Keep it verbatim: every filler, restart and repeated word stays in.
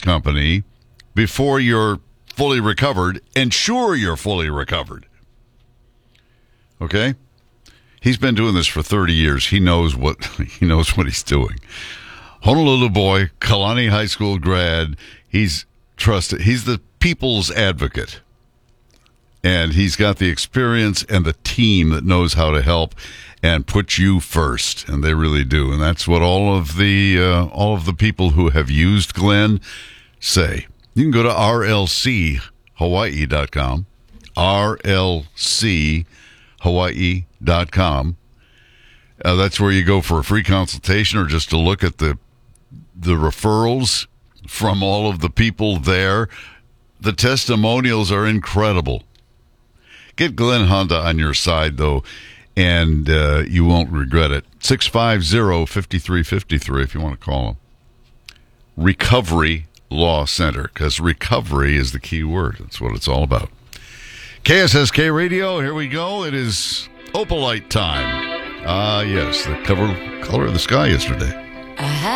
company before you're fully recovered. Ensure you're fully recovered. Okay? He's been doing this for thirty years. He knows what he knows what he's doing. Honolulu boy, Kalani High School grad. He's trusted. He's the people's advocate. And he's got the experience and the team that knows how to help and put you first. And they really do. And that's what all of the uh, all of the people who have used Glenn say. You can go to R L C Hawaii dot com. R L C Hawaii dot com. Uh, that's where you go for a free consultation or just to look at the the referrals from all of the people there. The testimonials are incredible. Get Glenn Honda on your side, though, and uh, you won't regret it. six five zero, five three five three if you want to call him. Recovery Law Center, because recovery is the key word. That's what it's all about. K S S K Radio, here we go. It is Opalite time. Ah, yes, the cover color of the sky yesterday.